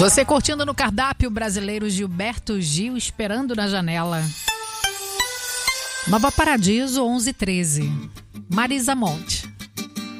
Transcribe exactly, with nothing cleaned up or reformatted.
Você curtindo no cardápio brasileiro Gilberto Gil, Esperando na Janela. Nova Paradiso, onze e treze. Marisa Monte.